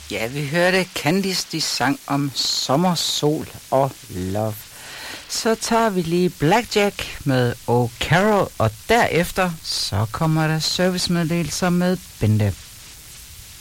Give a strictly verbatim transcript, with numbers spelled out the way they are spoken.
Ja, vi hørte Candice, de sang om sommer, sol og love. Så tager vi lige Blackjack med Oh Carol, og derefter så kommer der servicemeddelelser med Bente.